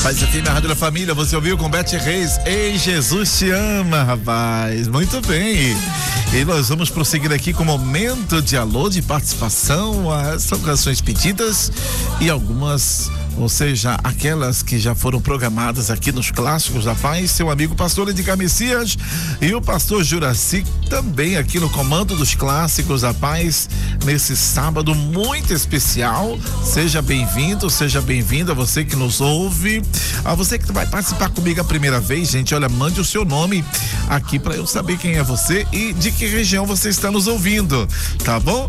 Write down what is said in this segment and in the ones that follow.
Paz FM, a Rádio da Família, você ouviu com Beth Reis, Ei, Jesus te ama, rapaz, muito bem. E nós vamos prosseguir aqui com o momento de alô, de participação, são canções pedidas e algumas, ou seja, aquelas que já foram programadas aqui nos Clássicos da Paz. Seu amigo pastor Edgar Messias e o pastor Juraci também aqui no comando dos Clássicos da Paz nesse sábado muito especial. Seja bem-vindo, seja bem-vinda, você que nos ouve, a você que vai participar comigo a primeira vez, gente, olha, mande o seu nome aqui para eu saber quem é você e de que região você está nos ouvindo, tá bom?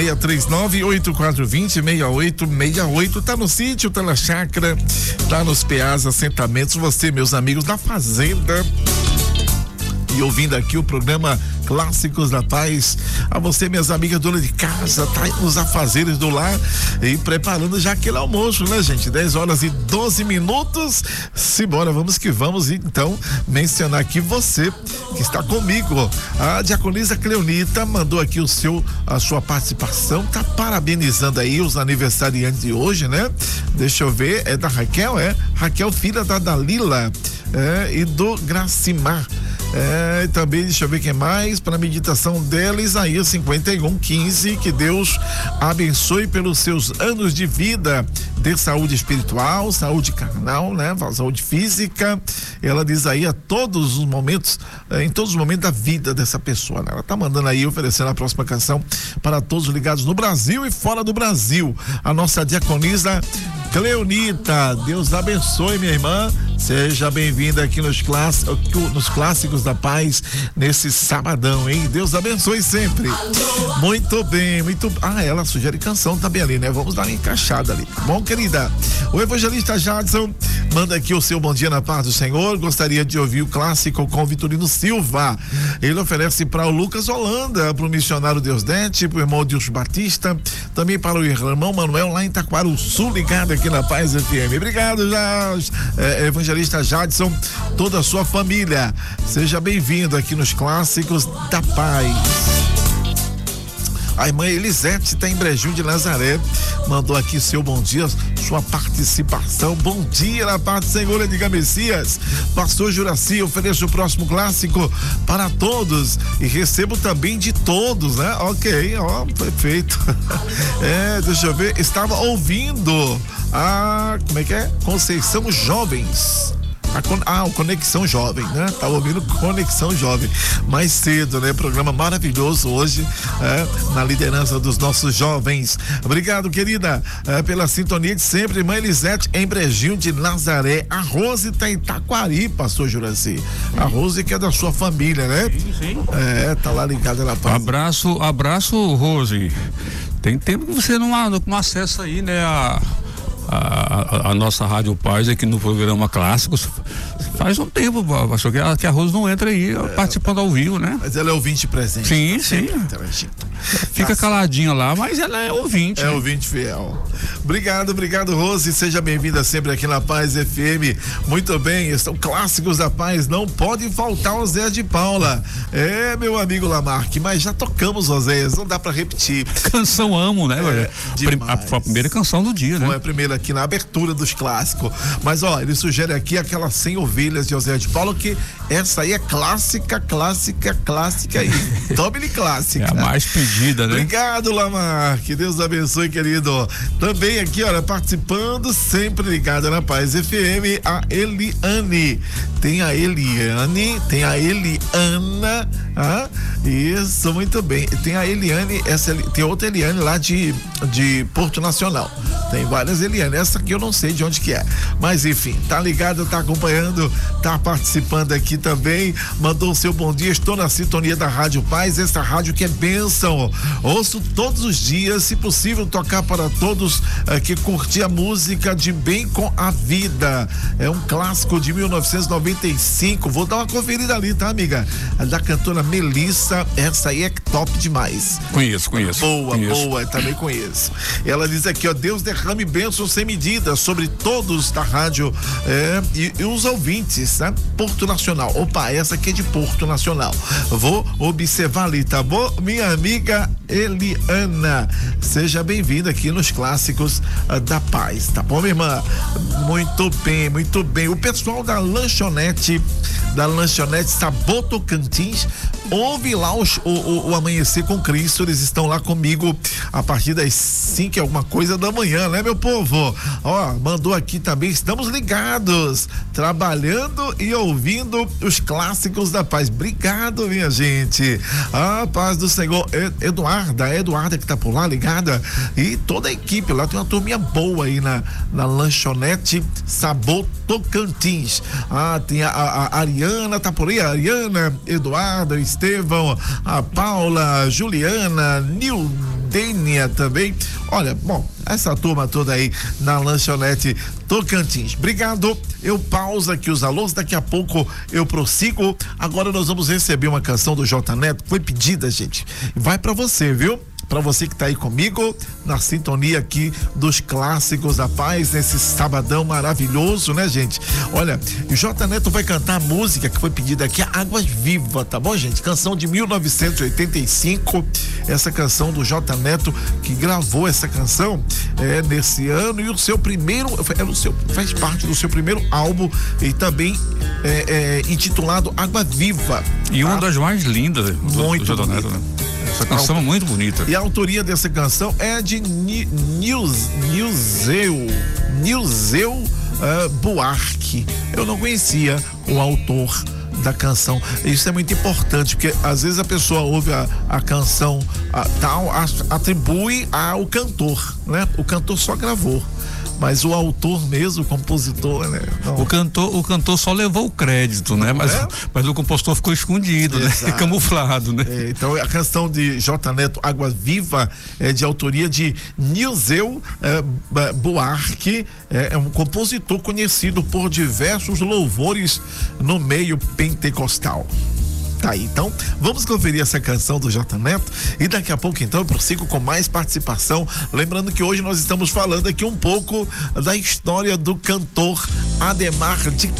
639-8420-6868, tá no sítio, tá na chácara, tá nos PAs, assentamentos, você, meus amigos da fazenda, e ouvindo aqui o programa Clássicos da Paz, a você, minhas amigas dona de casa, tá nos afazeres do lar e preparando já aquele almoço, né, gente? 10h12. Simbora, vamos que vamos. E então, mencionar aqui você que está comigo. A diaconisa Cleonita mandou aqui a sua participação, tá parabenizando aí os aniversariantes de hoje, né? Deixa eu ver, é da Raquel, Raquel, filha da Dalila, e do Gracimar. E também, deixa eu ver quem mais, para a meditação dela, Isaías 51:15, que Deus abençoe pelos seus anos de vida, de saúde espiritual, saúde carnal, né? Saúde física. Ela diz aí a todos os momentos, em todos os momentos da vida dessa pessoa, né? Ela tá mandando aí, oferecendo a próxima canção para todos ligados no Brasil e fora do Brasil. A nossa diaconisa Cleonita, Deus abençoe, minha irmã, seja bem-vinda aqui nos Clássicos da Paz, nesse sabadão, hein? Deus abençoe sempre. Muito bem, ela sugere canção também ali, né? Vamos dar uma encaixada ali, tá bom, querida? O evangelista Jadson manda aqui o seu bom dia na paz do Senhor, gostaria de ouvir o clássico com Vitorino Silva. Ele oferece para o Lucas Holanda, para o missionário Deusdete, para o irmão Dilson Batista, também para o irmão Manuel lá em Taquarussu, ligado aqui na Paz FM. Obrigado, evangelista Jadson, toda a sua família. Seja bem-vindo aqui nos Clássicos da Paz. A irmã Elisete está em Brejinho de Nazaré, mandou aqui seu bom dia, sua participação. Bom dia na paz do Senhor, Edgar Messias. Pastor Juraci, ofereço o próximo clássico para todos e recebo também de todos, né? Ok, perfeito. Deixa eu ver, estava ouvindo como é que é? Conceição Jovens. O Conexão Jovem, né? Tá ouvindo Conexão Jovem mais cedo, né? Programa maravilhoso hoje, na liderança dos nossos jovens. Obrigado, querida, pela sintonia de sempre. Irmã Elisete em Brejinho de Nazaré. A Rose tá em Taquari, pastor Juraci. A Rose que é da sua família, né? Sim. Tá lá ligada na paz. Abraço, Rose. Tem tempo que você não acessa aí, né? A nossa Rádio Paz aqui no programa Clássicos. Faz um tempo, pastor, que a Rose não entra aí participando ao vivo, né? Mas ela é ouvinte presente. Sim. Fica caladinha lá, mas ela é ouvinte. É ouvinte fiel. Obrigado, Rose. Seja bem-vinda sempre aqui na Paz FM. Muito bem, estão Clássicos da Paz. Não pode faltar o Zé de Paula. Meu amigo Lamarque, mas já tocamos, Oséias, não dá pra repetir. Canção amo, né? Foi a primeira canção do dia, né? Foi a primeira aqui na abertura dos Clássicos. Mas, ele sugere aqui aquelas 100 ovelhas de Zé de Paula, que essa aí é clássica e Tome-lhe clássica. É a mais pedida, né? Obrigado, Lamarque. Deus abençoe, querido. Também aqui, participando, sempre ligada na Paz FM, a Eliane. Tem a Eliane, tem a Eliana. Isso, muito bem. Tem a Eliane, tem outra Eliane lá de Porto Nacional. Tem várias Eliane. Essa aqui eu não sei de onde que é. Mas enfim, tá ligado, tá acompanhando, tá participando aqui também. Mandou o seu bom dia. Estou na sintonia da Rádio Paz, essa rádio que é bênção. Ouço todos os dias, se possível, tocar para todos que curtir a música de Bem com a Vida. É um clássico de 1995. Vou dar uma conferida ali, tá, amiga? Da cantora Melissa. Essa aí é top demais. Conheço. Boa, também conheço. Ela diz aqui, Deus derrame bênçãos sem medida sobre todos da rádio e os ouvintes, né? Porto Nacional. Opa, essa aqui é de Porto Nacional. Vou observar ali, tá bom? Minha amiga Eliana. Seja bem-vinda aqui nos Clássicos da Paz, tá bom, minha irmã? Muito bem, muito bem. O pessoal da lanchonete Sabor Tocantins, ouve lá o Amanhecer com Cristo. Eles estão lá comigo a partir das 5 alguma coisa da manhã, né, meu povo? Ó, mandou aqui também, estamos ligados, trabalhando e ouvindo os Clássicos da Paz. Obrigado, minha gente. A paz do Senhor. Eduarda que tá por lá ligada, e toda a equipe lá, tem uma turminha boa aí na lanchonete Sabor Tocantins. Tem a Ariana, tá por aí, a Ariana, Eduardo, Estevão, a Paula, Juliana, Nildênia também. Olha, bom, essa turma toda aí na lanchonete Tocantins. Obrigado. Eu pauso aqui os alôs, daqui a pouco eu prossigo. Agora nós vamos receber uma canção do J Neto, foi pedida, gente. Vai pra você, viu? Pra você que tá aí comigo, na sintonia aqui dos Clássicos da Paz, nesse sabadão maravilhoso, né, gente? Olha, o J Neto vai cantar a música que foi pedida aqui, Águas Vivas, tá bom, gente? Canção de 1985, essa canção do J Neto, que gravou essa canção nesse ano, e o seu primeiro, faz parte do seu primeiro álbum, e também intitulado Água Viva. E uma das mais lindas do J Neto, né? Essa canção é muito bonita. E a autoria dessa canção é de Nilzeu Buarque. Eu não conhecia o autor da canção. Isso é muito importante, porque às vezes a pessoa ouve a canção atribui ao cantor, né? O cantor só gravou, mas o autor mesmo, o compositor, né? Não. O cantor só levou o crédito, né? Mas o compositor ficou escondido, né? Camuflado, né? Então a canção de J Neto, Água Viva, é de autoria de Nilzeu Buarque, é um compositor conhecido por diversos louvores no meio pentecostal. Tá aí, então vamos conferir essa canção do J Neto, e daqui a pouco então eu prossigo com mais participação, lembrando que hoje nós estamos falando aqui um pouco da história do cantor Ademar de